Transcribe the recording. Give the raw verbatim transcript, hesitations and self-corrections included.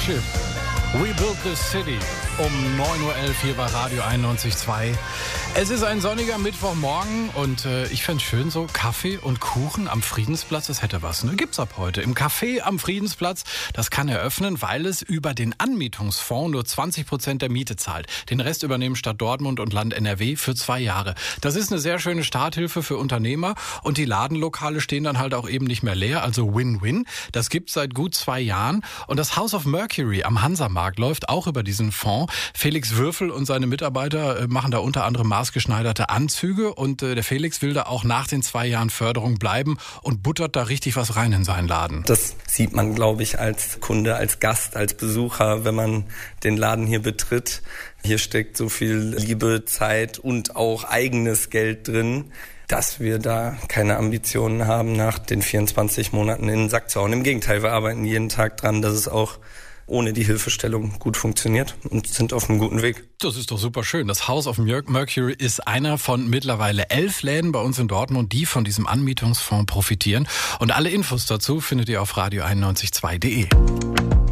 Starship. We Build This City. Um neun Uhr elf hier bei Radio einundneunzig Komma zwei. Es ist ein sonniger Mittwochmorgen und äh, ich fände es schön, so Kaffee und Kuchen am Friedensplatz, das hätte was. Ne? Gibt's ab heute. Im Café am Friedensplatz, das kann eröffnen, weil es über den Anmietungsfonds nur zwanzig Prozent der Miete zahlt. Den Rest übernehmen Stadt Dortmund und Land N R W für zwei Jahre. Das ist eine sehr schöne Starthilfe für Unternehmer und die Ladenlokale stehen dann halt auch eben nicht mehr leer, also Win-Win. Das gibt's seit gut zwei Jahren und das House of Mercury am Hansamarkt läuft auch über diesen Fonds. Felix Würfel und seine Mitarbeiter machen da unter anderem maßgeschneiderte Anzüge und der Felix will da auch nach den zwei Jahren Förderung bleiben und buttert da richtig was rein in seinen Laden. Das sieht man, glaube ich, als Kunde, als Gast, als Besucher, wenn man den Laden hier betritt. Hier steckt so viel Liebe, Zeit und auch eigenes Geld drin, dass wir da keine Ambitionen haben, nach den vierundzwanzig Monaten in den Sack zu hauen. Im Gegenteil, wir arbeiten jeden Tag dran, dass es auch ohne die Hilfestellung gut funktioniert und sind auf einem guten Weg. Das ist doch super schön. Das House of Mercury ist einer von mittlerweile elf Läden bei uns in Dortmund, die von diesem Anmietungsfonds profitieren. Und alle Infos dazu findet ihr auf radio einundneunzig Komma zwei punkt de.